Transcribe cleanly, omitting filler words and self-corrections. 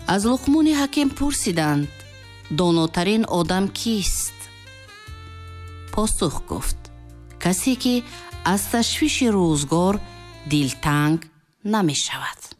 аз луқмони ҳаким пурсиданд: донотарин одам кист? посух гуфт: касе ки аз ташвиши рӯзгор дилтанг намешавад.